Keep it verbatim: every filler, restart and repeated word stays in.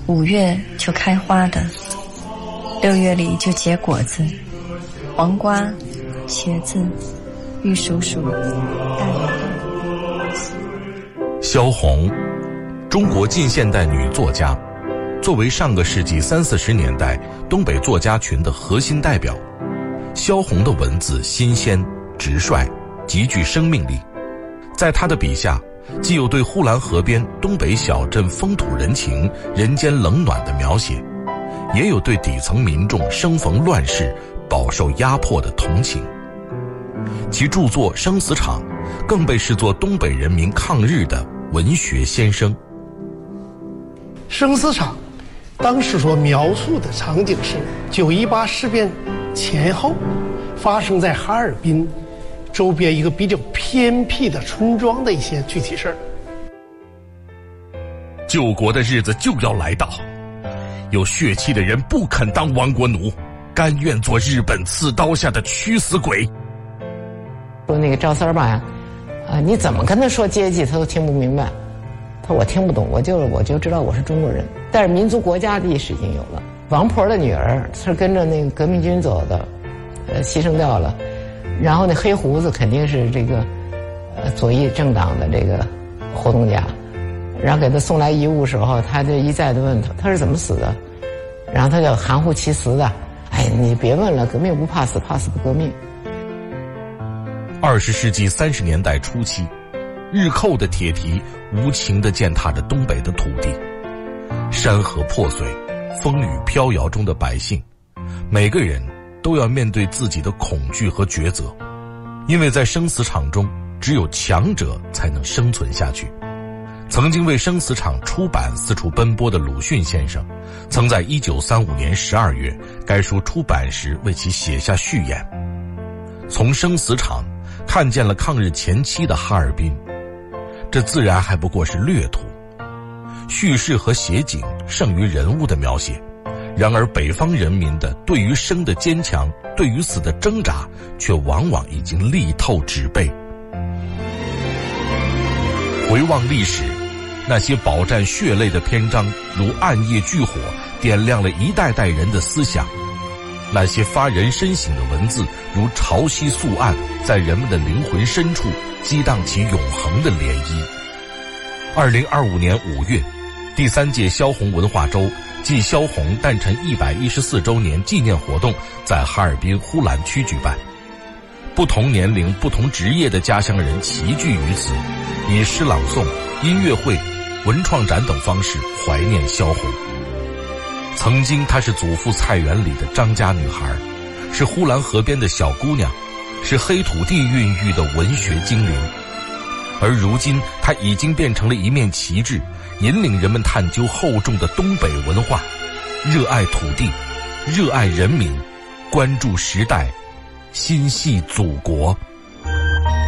五月就开花的，六月里就结果子，黄瓜、茄子、玉蜀黍、大油豆。 萧红，中国近现代女作家，作为上个世纪三四十年代东北作家群的核心代表，萧红的文字新鲜、直率，极具生命力。在她的笔下，既有对呼兰河边东北小镇风土人情、人间冷暖的描写，也有对底层民众生逢乱世、饱受压迫的同情。其著作《生死场》更被视作东北人民抗日的文学先声。 生死场当时所描述的场景是九一八事变前后发生在哈尔滨周边一个比较偏僻的村庄的一些具体事儿。 救国的日子就要来到，有血气的人不肯当亡国奴，甘愿做日本刺刀下的驱死鬼。 说那个赵三儿吧，啊，你怎么跟他说阶级，他都听不明白。他说我听不懂，我就我就知道我是中国人，但是民族国家的意识已经有了。王婆的女儿是跟着那个革命军走的，呃，牺牲掉了。然后那黑胡子肯定是这个，呃，左翼政党的这个活动家。然后给他送来遗物的时候，他就一再的问他，他是怎么死的？然后他就含糊其辞的，哎，你别问了，革命不怕死，怕死不革命。 二十世纪三十年代初期，日寇的铁蹄无情地践踏着东北的土地，山河破碎，风雨飘摇中的百姓，每个人都要面对自己的恐惧和抉择，因为在生死场中，只有强者才能生存下去。曾经为生死场出版四处奔波的鲁迅先生，曾在一九三五年十二月该书出版时为其写下序言：从生死场看见了抗日前期的哈尔滨，这自然还不过是略图，叙事和写景胜于人物的描写。然而北方人民的对于生的坚强，对于死的挣扎，却往往已经力透纸背。回望历史，那些饱蘸血泪的篇章，如暗夜炬火，点亮了一代代人的思想；那些发人深省的文字，如潮汐溯岸，在人们的灵魂深处激荡起永恒的涟漪。二零二五年五月，第三届萧红文化周暨萧红诞辰一百一十四周年纪念活动在哈尔滨呼兰区举办，不同年龄、不同职业的家乡人齐聚于此，以诗朗诵、音乐会、文创展等方式怀念萧红。曾经她是祖父菜园里的张家女孩，是呼兰河边的小姑娘，是黑土地孕育的文学精灵。而如今她已经变成了一面旗帜，引领人们探究厚重的东北文化，热爱土地，热爱人民，关注时代，心系祖国。